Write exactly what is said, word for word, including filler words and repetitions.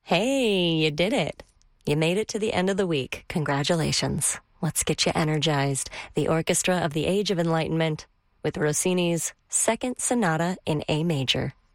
Hey, you did it. You made it to the end of the week. Congratulations. Let's get you energized. The Orchestra of the Age of Enlightenment with Rossini's Second Sonata in A Major.